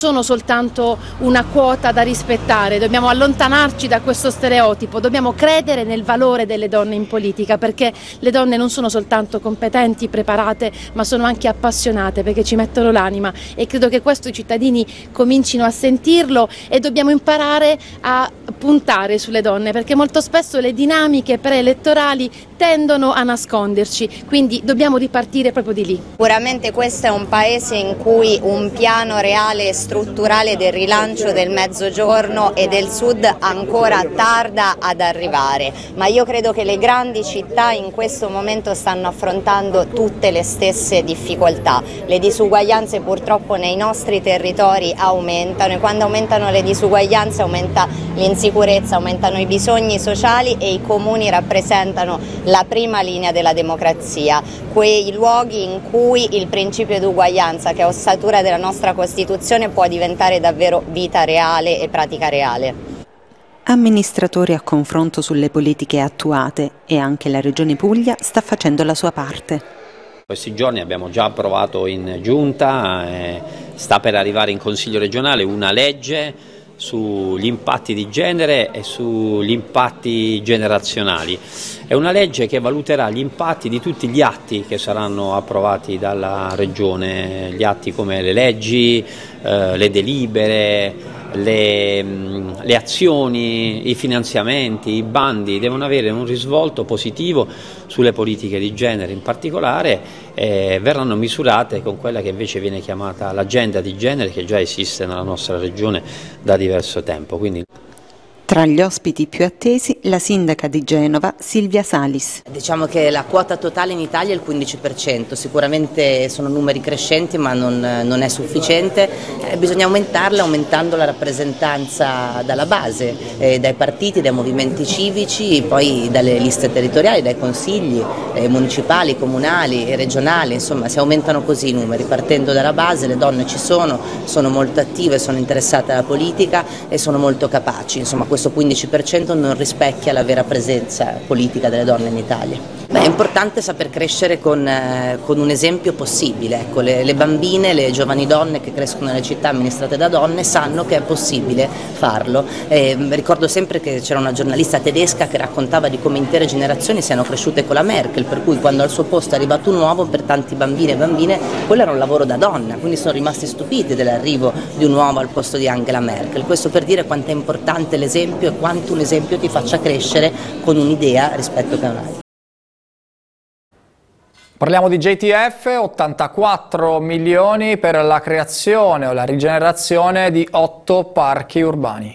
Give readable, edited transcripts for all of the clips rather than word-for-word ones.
Sono soltanto una quota da rispettare, dobbiamo allontanarci da questo stereotipo, dobbiamo credere nel valore delle donne in politica, perché le donne non sono soltanto competenti, preparate, ma sono anche appassionate, perché ci mettono l'anima, e credo che questo i cittadini comincino a sentirlo, e dobbiamo imparare a puntare sulle donne, perché molto spesso le dinamiche preelettorali tendono a nasconderci, quindi dobbiamo ripartire proprio di lì. Sicuramente questo è un paese in cui un piano reale e strutturale del rilancio del Mezzogiorno e del Sud ancora tarda ad arrivare, ma io credo che le grandi città in questo momento stanno affrontando tutte le stesse difficoltà. Le disuguaglianze purtroppo nei nostri territori aumentano, e quando aumentano le disuguaglianze aumenta l'insicurezza, aumentano i bisogni sociali, e i comuni rappresentano la prima linea della democrazia, quei luoghi in cui il principio di uguaglianza, che è ossatura della nostra Costituzione, può diventare davvero vita reale e pratica reale. Amministratori a confronto sulle politiche attuate, e anche la Regione Puglia sta facendo la sua parte. Questi giorni abbiamo già approvato in giunta, sta per arrivare in Consiglio regionale una legge sugli impatti di genere e sugli impatti generazionali. È una legge che valuterà gli impatti di tutti gli atti che saranno approvati dalla Regione, gli atti come le leggi, le delibere, le azioni, i finanziamenti, i bandi devono avere un risvolto positivo sulle politiche di genere in particolare, verranno misurate con quella che invece viene chiamata l'agenda di genere, che già esiste nella nostra regione da diverso tempo. Quindi Tra gli ospiti più attesi, la sindaca di Genova, Silvia Salis. Diciamo che la quota totale in Italia è il 15%, sicuramente sono numeri crescenti, ma non è sufficiente, bisogna aumentarla aumentando la rappresentanza dalla base, dai partiti, dai movimenti civici, poi dalle liste territoriali, dai consigli municipali, comunali e regionali, insomma si aumentano così i numeri, partendo dalla base. Le donne ci sono molto attive, sono interessate alla politica e sono molto capaci, insomma questo 15% non rispecchia la vera presenza politica delle donne in Italia. È importante saper crescere con un esempio possibile, ecco, le bambine, le giovani donne che crescono nelle città amministrate da donne sanno che è possibile farlo. Ricordo sempre che c'era una giornalista tedesca che raccontava di come intere generazioni siano cresciute con la Merkel, per cui quando al suo posto è arrivato un uomo, per tanti bambini e bambine quello era un lavoro da donna, quindi sono rimasti stupiti dell'arrivo di un uomo al posto di Angela Merkel. Questo per dire quanto è importante l'esempio e quanto un esempio ti faccia crescere con un'idea rispetto che un'altra. Parliamo di JTF, 84 milioni per la creazione o la rigenerazione di 8 parchi urbani.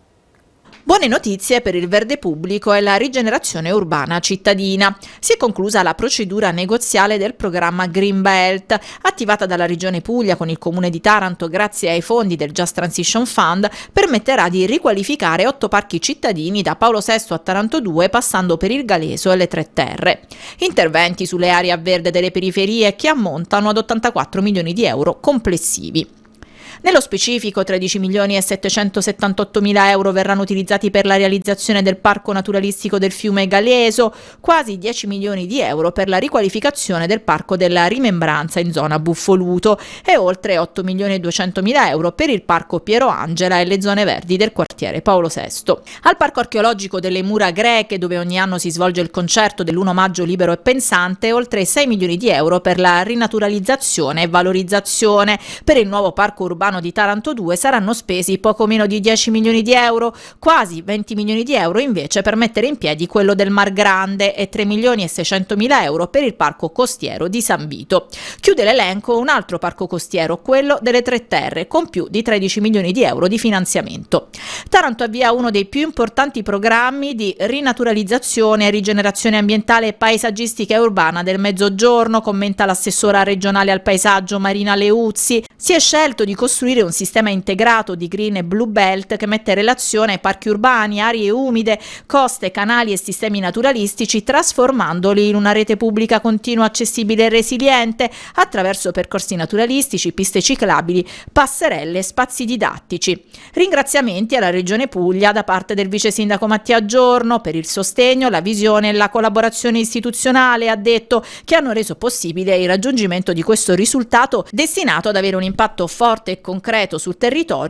Buone notizie per il verde pubblico e la rigenerazione urbana cittadina. Si è conclusa la procedura negoziale del programma Green Belt, attivata dalla Regione Puglia con il Comune di Taranto grazie ai fondi del Just Transition Fund, permetterà di riqualificare 8 parchi cittadini da Paolo VI a Taranto 2, passando per il Galeso e le Tre Terre. Interventi sulle aree a verde delle periferie che ammontano ad 84 milioni di euro complessivi. Nello specifico 13 milioni e 778 mila euro verranno utilizzati per la realizzazione del parco naturalistico del fiume Galeso, quasi 10 milioni di euro per la riqualificazione del parco della Rimembranza in zona Buffoluto e oltre 8 milioni e 200 mila euro per il parco Piero Angela e le zone verdi del quartiere Paolo VI. Al parco archeologico delle Mura Greche, dove ogni anno si svolge il concerto dell'1 maggio libero e pensante, oltre 6 milioni di euro per la rinaturalizzazione e valorizzazione. Per il nuovo parco urbano di Taranto 2 saranno spesi poco meno di 10 milioni di euro, quasi 20 milioni di euro invece per mettere in piedi quello del Mar Grande e 3 milioni e 600 mila euro per il parco costiero di San Vito. Chiude l'elenco un altro parco costiero, quello delle Tre Terre, con più di 13 milioni di euro di finanziamento. Taranto avvia uno dei più importanti programmi di rinaturalizzazione e rigenerazione ambientale e paesaggistica e urbana del Mezzogiorno, commenta l'assessora regionale al paesaggio Marina Leuzzi. Si è scelto di costruire un sistema integrato di Green e Blue Belt che mette in relazione parchi urbani, aree umide, coste, canali e sistemi naturalistici, trasformandoli in una rete pubblica continua, accessibile e resiliente attraverso percorsi naturalistici, piste ciclabili, passerelle e spazi didattici. Ringraziamenti alla Regione Puglia da parte del vice sindaco Mattia Giorno per il sostegno, la visione e la collaborazione istituzionale, ha detto, che hanno reso possibile il raggiungimento di questo risultato destinato ad avere un impatto forte e concreto sul territorio